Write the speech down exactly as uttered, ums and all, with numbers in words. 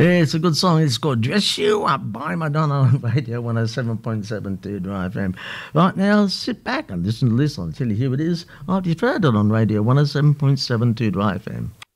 Yeah, it's a good song. It's called Dress You Up by Madonna on Radio one oh seven point seven two Dry F M. Right now, sit back and listen to this until you hear it is after you've heard it on Radio one oh seven point seven two Dry F M.